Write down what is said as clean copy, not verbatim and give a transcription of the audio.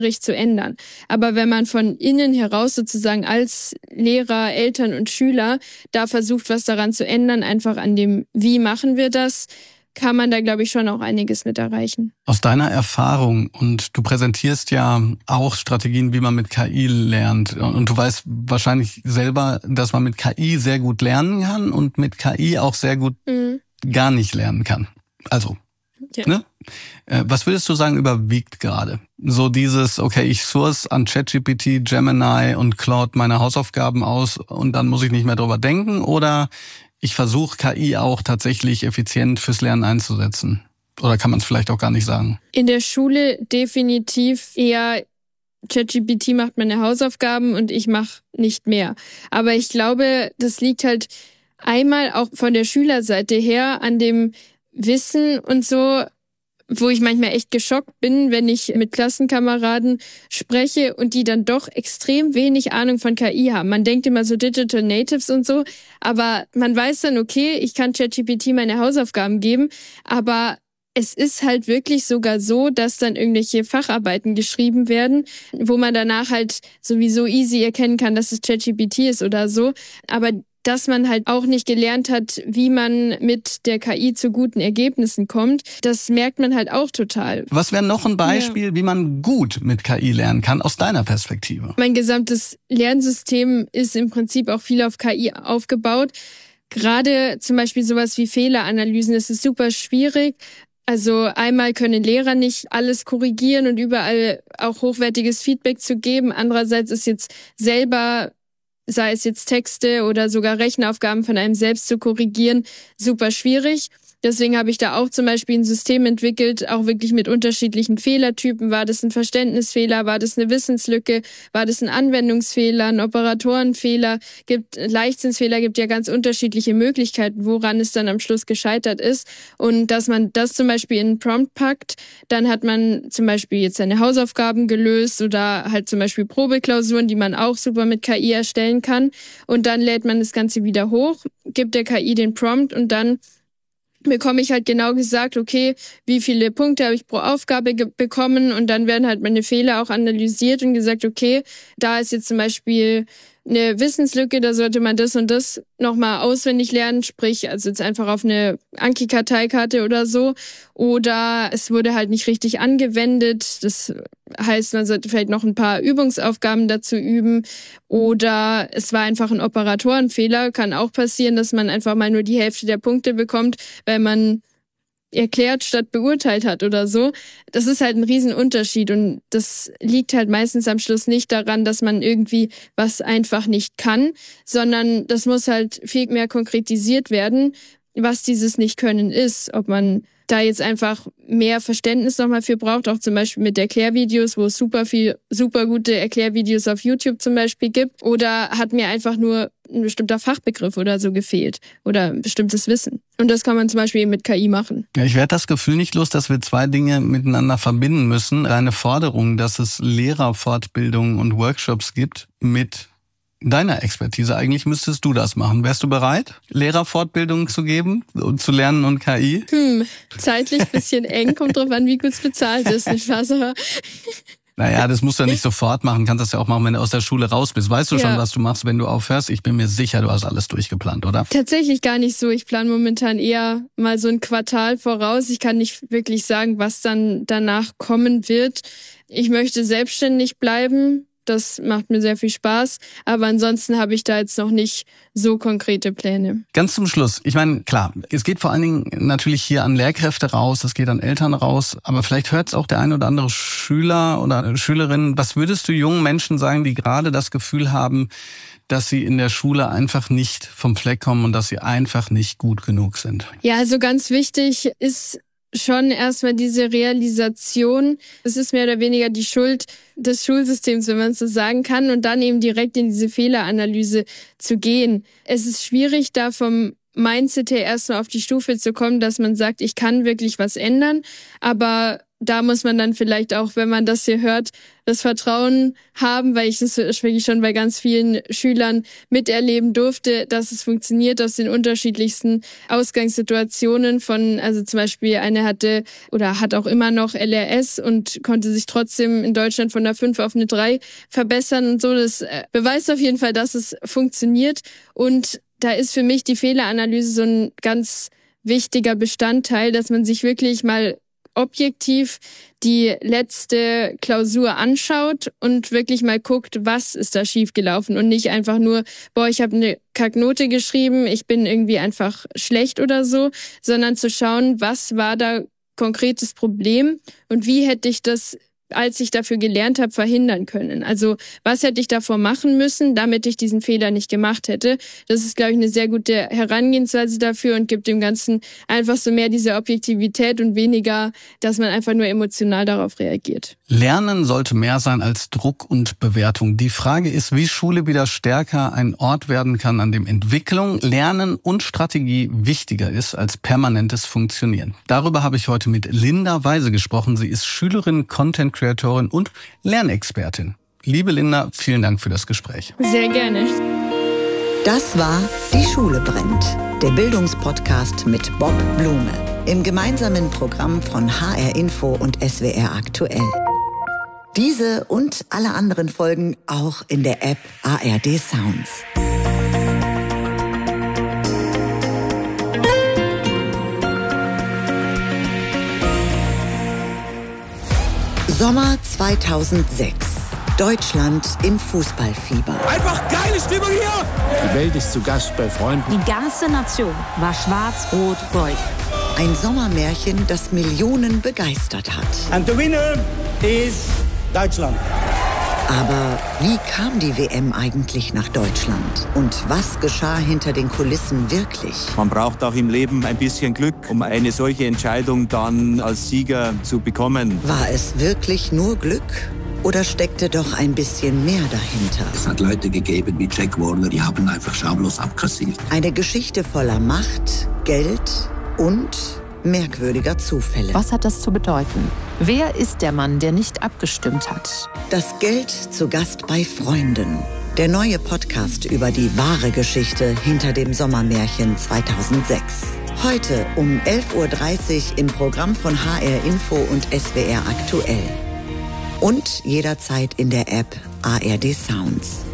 zu ändern. Aber wenn man von innen heraus sozusagen als Lehrer, Eltern und Schüler da versucht, was daran zu ändern, einfach an dem, wie machen wir das, kann man da, glaube ich, schon auch einiges mit erreichen. Aus deiner Erfahrung, und du präsentierst ja auch Strategien, wie man mit KI lernt. Und du weißt wahrscheinlich selber, dass man mit KI sehr gut lernen kann und mit KI auch sehr gut gar nicht lernen kann. Also, ja. Ne? Was würdest du sagen, überwiegt gerade? So dieses, okay, ich source an ChatGPT, Gemini und Claude meine Hausaufgaben aus und dann muss ich nicht mehr drüber denken, oder ich versuche KI auch tatsächlich effizient fürs Lernen einzusetzen? Oder kann man es vielleicht auch gar nicht sagen? In der Schule definitiv eher ChatGPT macht meine Hausaufgaben und ich mache nicht mehr. Aber ich glaube, das liegt halt einmal auch von der Schülerseite her an dem Wissen und so, wo ich manchmal echt geschockt bin, wenn ich mit Klassenkameraden spreche und die dann doch extrem wenig Ahnung von KI haben. Man denkt immer so Digital Natives und so, aber man weiß dann, okay, ich kann ChatGPT meine Hausaufgaben geben, aber es ist halt wirklich sogar so, dass dann irgendwelche Facharbeiten geschrieben werden, wo man danach halt sowieso easy erkennen kann, dass es ChatGPT ist oder so, aber dass man halt auch nicht gelernt hat, wie man mit der KI zu guten Ergebnissen kommt, das merkt man halt auch total. Was wäre noch ein Beispiel, wie man gut mit KI lernen kann, aus deiner Perspektive? Mein gesamtes Lernsystem ist im Prinzip auch viel auf KI aufgebaut. Gerade zum Beispiel sowas wie Fehleranalysen, das ist super schwierig. Also einmal können Lehrer nicht alles korrigieren und überall auch hochwertiges Feedback zu geben. Andererseits ist jetzt selber, sei es jetzt Texte oder sogar Rechenaufgaben von einem selbst zu korrigieren, super schwierig. Deswegen habe ich da auch zum Beispiel ein System entwickelt, auch wirklich mit unterschiedlichen Fehlertypen. War das ein Verständnisfehler? War das eine Wissenslücke? War das ein Anwendungsfehler, ein Operatorenfehler? Leichtsinnsfehler gibt ja ganz unterschiedliche Möglichkeiten, woran es dann am Schluss gescheitert ist. Und dass man das zum Beispiel in einen Prompt packt, dann hat man zum Beispiel jetzt seine Hausaufgaben gelöst oder halt zum Beispiel Probeklausuren, die man auch super mit KI erstellen kann. Und dann lädt man das Ganze wieder hoch, gibt der KI den Prompt und dann bekomme ich halt genau gesagt, okay, wie viele Punkte habe ich pro Aufgabe bekommen, und dann werden halt meine Fehler auch analysiert und gesagt, okay, da ist jetzt zum Beispiel eine Wissenslücke, da sollte man das und das nochmal auswendig lernen, sprich, also jetzt einfach auf eine Anki-Karteikarte oder so, oder es wurde halt nicht richtig angewendet, das heißt, man sollte vielleicht noch ein paar Übungsaufgaben dazu üben, oder es war einfach ein Operatorenfehler, kann auch passieren, dass man einfach mal nur die Hälfte der Punkte bekommt, weil man erklärt statt beurteilt hat oder so. Das ist halt ein Riesenunterschied und das liegt halt meistens am Schluss nicht daran, dass man irgendwie was einfach nicht kann, sondern das muss halt viel mehr konkretisiert werden, was dieses Nicht-Können ist. Ob man da jetzt einfach mehr Verständnis nochmal für braucht, auch zum Beispiel mit Erklärvideos, wo es super gute Erklärvideos auf YouTube zum Beispiel gibt, oder hat mir einfach nur ein bestimmter Fachbegriff oder so gefehlt oder ein bestimmtes Wissen. Und das kann man zum Beispiel mit KI machen. Ja, ich werde das Gefühl nicht los, dass wir zwei Dinge miteinander verbinden müssen. Eine Forderung, dass es Lehrerfortbildungen und Workshops gibt mit deiner Expertise. Eigentlich müsstest du das machen. Wärst du bereit, Lehrerfortbildungen zu geben und zu lernen und KI? Zeitlich bisschen eng, kommt drauf an, wie gut es bezahlt ist. Nicht wahr? Naja, das musst du ja nicht sofort machen. Kannst das ja auch machen, wenn du aus der Schule raus bist. Weißt du schon, was du machst, wenn du aufhörst? Ich bin mir sicher, du hast alles durchgeplant, oder? Tatsächlich gar nicht so. Ich plane momentan eher mal so ein Quartal voraus. Ich kann nicht wirklich sagen, was dann danach kommen wird. Ich möchte selbstständig bleiben. Das macht mir sehr viel Spaß. Aber ansonsten habe ich da jetzt noch nicht so konkrete Pläne. Ganz zum Schluss. Ich meine, klar, es geht vor allen Dingen natürlich hier an Lehrkräfte raus, es geht an Eltern raus. Aber vielleicht hört es auch der ein oder andere Schüler oder Schülerin. Was würdest du jungen Menschen sagen, die gerade das Gefühl haben, dass sie in der Schule einfach nicht vom Fleck kommen und dass sie einfach nicht gut genug sind? Ja, also ganz wichtig ist schon erstmal diese Realisation, es ist mehr oder weniger die Schuld des Schulsystems, wenn man es so sagen kann, und dann eben direkt in diese Fehleranalyse zu gehen. Es ist schwierig, da vom Mindset her erstmal auf die Stufe zu kommen, dass man sagt, ich kann wirklich was ändern, aber da muss man dann vielleicht auch, wenn man das hier hört, das Vertrauen haben, weil ich das wirklich schon bei ganz vielen Schülern miterleben durfte, dass es funktioniert aus den unterschiedlichsten Ausgangssituationen von, also zum Beispiel eine hatte oder hat auch immer noch LRS und konnte sich trotzdem in Deutschland von einer 5 auf eine 3 verbessern und so. Das beweist auf jeden Fall, dass es funktioniert. Und da ist für mich die Fehleranalyse so ein ganz wichtiger Bestandteil, dass man sich wirklich mal objektiv die letzte Klausur anschaut und wirklich mal guckt, was ist da schiefgelaufen und nicht einfach nur, ich habe eine Kacknote geschrieben, ich bin irgendwie einfach schlecht oder so, sondern zu schauen, was war da konkretes Problem und wie hätte ich das, als ich dafür gelernt habe, verhindern können. Also was hätte ich davor machen müssen, damit ich diesen Fehler nicht gemacht hätte. Das ist, glaube ich, eine sehr gute Herangehensweise dafür und gibt dem Ganzen einfach so mehr diese Objektivität und weniger, dass man einfach nur emotional darauf reagiert. Lernen sollte mehr sein als Druck und Bewertung. Die Frage ist, wie Schule wieder stärker ein Ort werden kann, an dem Entwicklung, Lernen und Strategie wichtiger ist als permanentes Funktionieren. Darüber habe ich heute mit Linda Weise gesprochen. Sie ist Schülerin, Content-Creatorin und Lernexpertin. Liebe Linda, vielen Dank für das Gespräch. Sehr gerne. Das war Die Schule brennt, der Bildungspodcast mit Bob Blume im gemeinsamen Programm von HR Info und SWR Aktuell. Diese und alle anderen Folgen auch in der App ARD Sounds. Sommer 2006. Deutschland im Fußballfieber. Einfach geile Stimmung hier! Die Welt ist zu Gast bei Freunden. Die ganze Nation war schwarz-rot-gold. Ein Sommermärchen, das Millionen begeistert hat. And the winner is Deutschland. Aber wie kam die WM eigentlich nach Deutschland? Und was geschah hinter den Kulissen wirklich? Man braucht auch im Leben ein bisschen Glück, um eine solche Entscheidung dann als Sieger zu bekommen. War es wirklich nur Glück? Oder steckte doch ein bisschen mehr dahinter? Es hat Leute gegeben wie Jack Warner, die haben einfach schamlos abkassiert. Eine Geschichte voller Macht, Geld und merkwürdiger Zufälle. Was hat das zu bedeuten? Wer ist der Mann, der nicht abgestimmt hat? Das Geld zu Gast bei Freunden. Der neue Podcast über die wahre Geschichte hinter dem Sommermärchen 2006. Heute um 11.30 Uhr im Programm von HR Info und SWR Aktuell. Und jederzeit in der App ARD Sounds.